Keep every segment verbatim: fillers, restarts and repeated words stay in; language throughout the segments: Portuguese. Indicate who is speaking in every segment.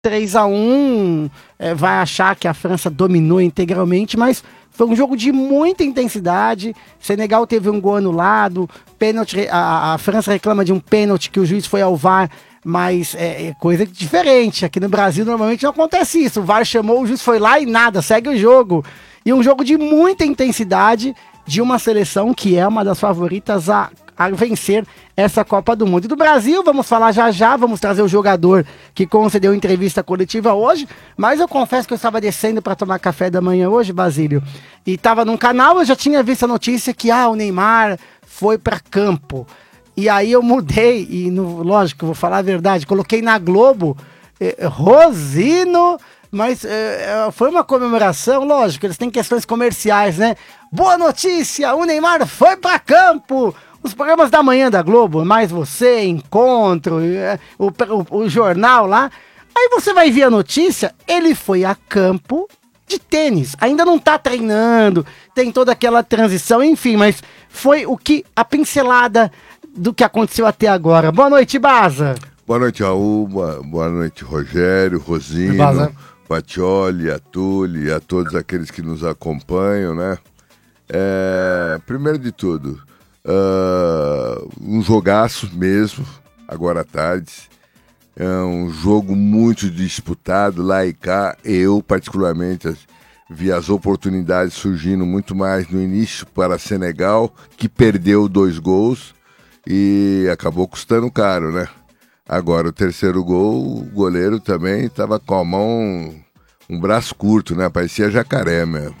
Speaker 1: três a um, é, vai achar que a França dominou integralmente, mas foi um jogo de muita intensidade. Senegal teve um gol anulado, pênalti, a, a França reclama de um pênalti que o juiz foi ao V A R, mas é, é coisa diferente. Aqui no Brasil normalmente não acontece isso. O V A R chamou, o juiz foi lá e nada, segue o jogo. E um jogo de muita intensidade de uma seleção que é uma das favoritas a, a vencer essa Copa do Mundo. E do Brasil, vamos falar já já, vamos trazer o jogador que concedeu entrevista coletiva hoje, mas eu confesso que eu estava descendo para tomar café da manhã hoje, Basílio, e estava num canal, eu já tinha visto a notícia que ah, o Neymar foi para campo. E aí eu mudei, e no, lógico, vou falar a verdade, coloquei na Globo, eh, Rosino, mas eh, foi uma comemoração, lógico, eles têm questões comerciais, né? Boa notícia, o Neymar foi para campo! Os programas da manhã da Globo, Mais Você, Encontro, o, o, o jornal lá. Aí você vai ver a notícia, ele foi a campo de tênis. Ainda não tá treinando, tem toda aquela transição, enfim, mas foi o que, a pincelada do que aconteceu até agora. Boa noite, Baza.
Speaker 2: Boa noite, Raul. Boa, boa noite, Rogério, Rosino, Patioli, Atuli e a todos aqueles que nos acompanham, né? É, primeiro de tudo, Uh, um jogaço mesmo, agora à tarde. É um jogo muito disputado lá e cá. Eu, particularmente, vi as oportunidades surgindo muito mais no início para Senegal, que perdeu dois gols e acabou custando caro, né? Agora, o terceiro gol, o goleiro também estava com a mão, um braço curto, né? Parecia jacaré mesmo.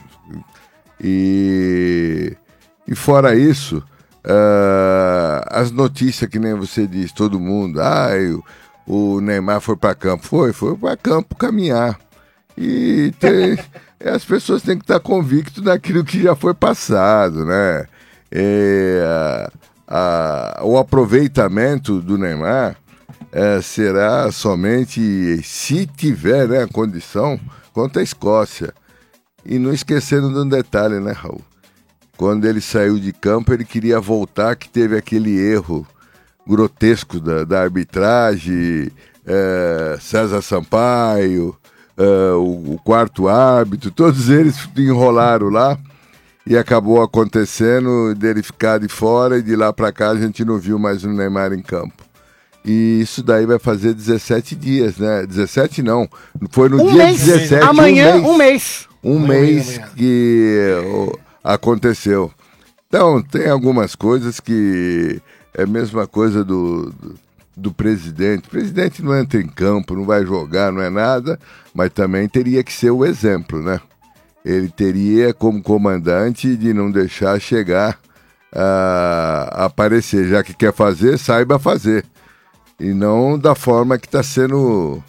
Speaker 2: E, e fora isso, Uh, as notícias que nem você diz, todo mundo, ah, o, o Neymar foi para campo, foi, foi para campo caminhar, e tem, as pessoas têm que estar convictas daquilo que já foi passado, né? E, a, a, o aproveitamento do Neymar é, será somente se tiver, né, a condição contra a Escócia. E não esquecendo de um detalhe, né, Raul? Quando ele saiu de campo, ele queria voltar, que teve aquele erro grotesco da, da arbitragem, é, César Sampaio, é, o, o quarto árbitro, todos eles enrolaram lá e acabou acontecendo dele ficar de fora e de lá para cá a gente não viu mais o Neymar em campo. E isso daí vai fazer dezessete dias, né? dezessete não, foi no
Speaker 1: um
Speaker 2: dia
Speaker 1: mês.
Speaker 2: dezessete.
Speaker 1: Amanhã, um mês.
Speaker 2: Um mês, um mês amanhã. que... Oh, aconteceu. Então, tem algumas coisas que é a mesma coisa do, do, do presidente. O presidente não entra em campo, não vai jogar, não é nada, mas também teria que ser o exemplo, né? Ele teria, como comandante, de não deixar chegar a, a aparecer. Já que quer fazer, saiba fazer. E não da forma que está sendo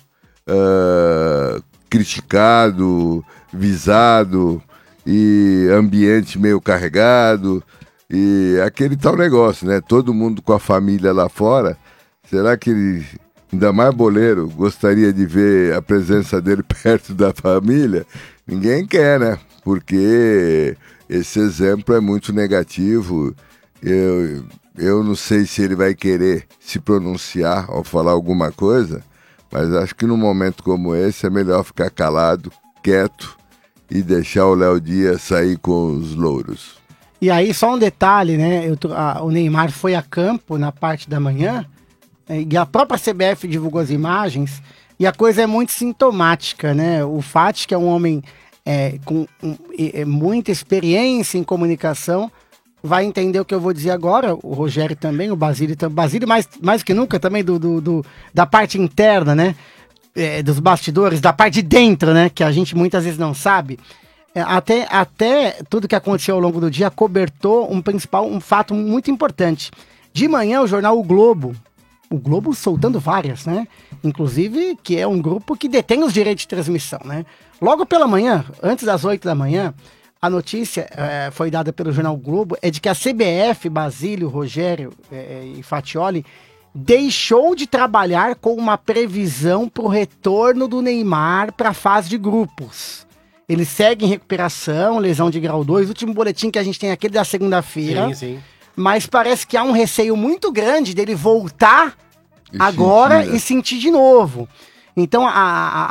Speaker 2: uh, criticado, visado, e ambiente meio carregado, e aquele tal negócio, né? Todo mundo com a família lá fora. Será que ele, ainda mais boleiro, gostaria de ver a presença dele perto da família? Ninguém quer, né? Porque esse exemplo é muito negativo. Eu, eu não sei se ele vai querer se pronunciar ou falar alguma coisa, mas acho que num momento como esse é melhor ficar calado, quieto, e deixar o Léo Dias sair com os louros.
Speaker 1: E aí, só um detalhe, né? Eu, a, o Neymar foi a campo na parte da manhã, e a própria C B F divulgou as imagens, e a coisa é muito sintomática, né? O Fati, que é um homem é, com um, é, muita experiência em comunicação, vai entender o que eu vou dizer agora, o Rogério também, o Basílio também, Basílio mais, mais que nunca também do, do, do, da parte interna, né? É, dos bastidores, da parte de dentro, né, que a gente muitas vezes não sabe, é, até, até tudo que aconteceu ao longo do dia cobertou um principal, um fato muito importante. De manhã, o jornal O Globo, o Globo soltando várias, né, inclusive que é um grupo que detém os direitos de transmissão, né, logo pela manhã, antes das oito da manhã, a notícia é, foi dada pelo jornal O Globo, é de que a C B F, Basílio, Rogério é, e Fatioli, deixou de trabalhar com uma previsão para o retorno do Neymar para a fase de grupos. Ele segue em recuperação, lesão de grau dois, o último boletim que a gente tem é aquele da segunda-feira. Sim, sim. Mas parece que há um receio muito grande dele voltar e agora sentir, né? e sentir de novo. Então a, a,